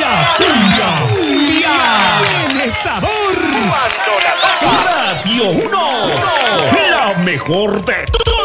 La cumbia tiene sabor. Cuando la toca Radio 1, la mejor de